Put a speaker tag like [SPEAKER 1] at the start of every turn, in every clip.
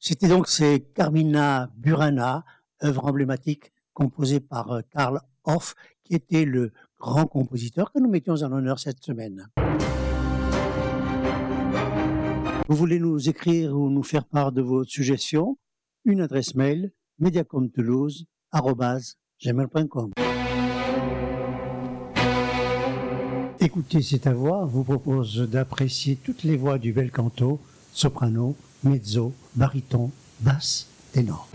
[SPEAKER 1] C'est Carmina Burana, œuvre emblématique composée par Karl Orff, qui était le grand compositeur que nous mettions en honneur cette semaine. Vous voulez nous écrire ou nous faire part de vos suggestions? Une adresse mail, mediacomtoulouse@gmail.com. Écoutez, c'est à voix vous propose d'apprécier toutes les voix du bel canto, soprano, mezzo, baryton, basse, ténor.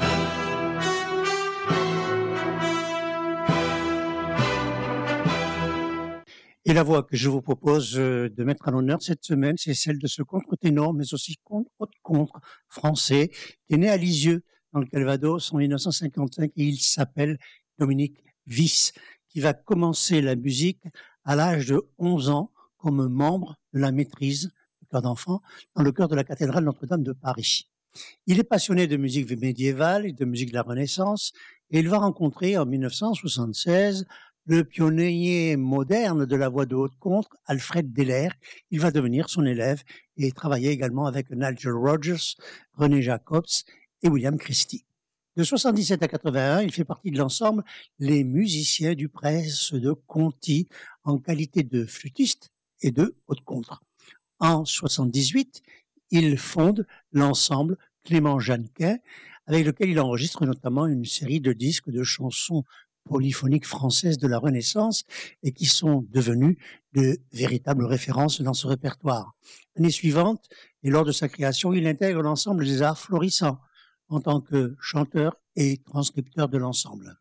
[SPEAKER 1] Et la voix que je vous propose de mettre à l'honneur cette semaine, c'est celle de ce contre-ténor, mais aussi contre français, qui est né à Lisieux, dans le Calvados, en 1955, et il s'appelle Dominique Vis, qui va commencer la musique à l'âge de 11 ans comme membre de la maîtrise du chœur d'enfant dans le chœur de la cathédrale Notre-Dame de Paris. Il est passionné de musique médiévale et de musique de la Renaissance, et il va rencontrer en 1976 le pionnier moderne de la voix de haute contre, Alfred Deller. Il va devenir son élève et travailler également avec Nigel Rodgers, René Jacobs et William Christie. De 77 à 81, il fait partie de l'ensemble Les Musiciens du Prince de Conti en qualité de flûtiste et de haute contre. En 78, il fonde l'ensemble Clément Jeannequin, avec lequel il enregistre notamment une série de disques de chansons polyphoniques françaises de la Renaissance et qui sont devenues de véritables références dans ce répertoire. L'année suivante, et lors de sa création, il intègre l'ensemble des Arts Florissants en tant que chanteur et transcripteur de l'ensemble.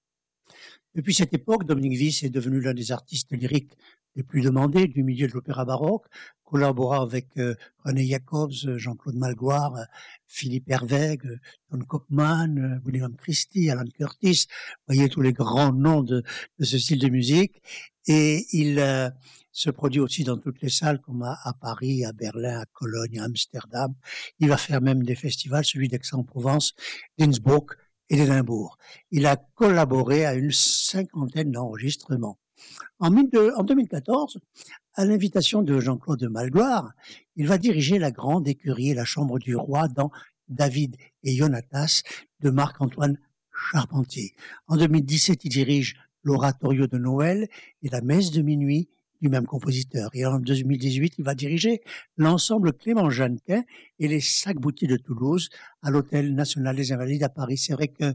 [SPEAKER 1] Depuis cette époque, Dominique Vis est devenu l'un des artistes lyriques les plus demandés du milieu de l'opéra baroque, collabora avec René Jacobs, Jean-Claude Malgoire, Philippe Hervègue, John Cockman, William Christie, Alan Curtis, vous voyez tous les grands noms de ce style de musique, et il se produit aussi dans toutes les salles comme à Paris, à Berlin, à Cologne, à Amsterdam. Il va faire même des festivals, celui d'Aix-en-Provence, d'Innsbruck et d'Édimbourg. Il a collaboré à une 50aine d'enregistrements. En 2014, à l'invitation de Jean-Claude Malgoire, il va diriger la grande écurie et la chambre du roi dans David et Jonatas de Marc-Antoine Charpentier. En 2017, il dirige l'oratorio de Noël et la messe de minuit du même compositeur. Et en 2018, il va diriger l'ensemble Clément Jeannequin et les Sac-Boutiers de Toulouse à l'Hôtel National des Invalides à Paris. C'est vrai que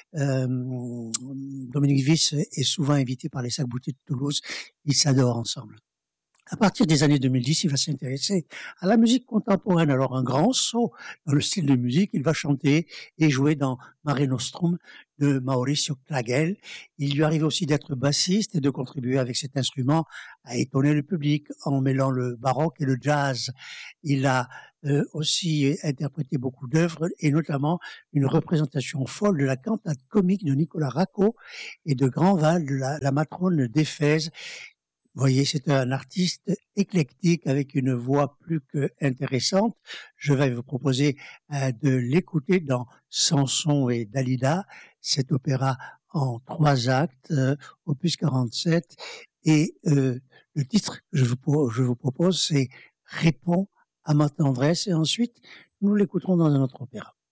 [SPEAKER 1] Dominique Vis est souvent invité par les Sac-Boutiers de Toulouse. Ils s'adorent ensemble. À partir des années 2010, il va s'intéresser à la musique contemporaine. Alors, un grand saut dans le style de musique, il va chanter et jouer dans Mare Nostrum de Mauricio Clagel. Il lui arrive aussi d'être bassiste et de contribuer avec cet instrument à étonner le public en mêlant le baroque et le jazz. Il a aussi interprété beaucoup d'œuvres et notamment une représentation folle de la cantate comique de Nicolas Racco et de Grandval de la matrone d'Éphèse. Vous voyez, c'est un artiste éclectique avec une voix plus que intéressante. Je vais vous proposer de l'écouter dans Samson et Dalida, cet opéra en 3 actes, opus 47. Et le titre que je vous propose, c'est Réponds à ma tendresse. Et ensuite, nous l'écouterons dans un autre opéra.